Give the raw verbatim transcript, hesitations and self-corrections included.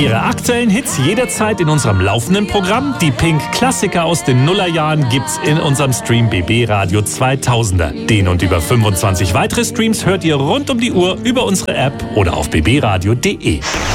Ihre aktuellen Hits jederzeit in unserem laufenden Programm. Die Pink-Klassiker aus den Nullerjahren gibt's in unserem Stream B B Radio zweitausender. Den und über fünfundzwanzig weitere Streams hört ihr rund um die Uhr über unsere App oder auf b b radio punkt d e.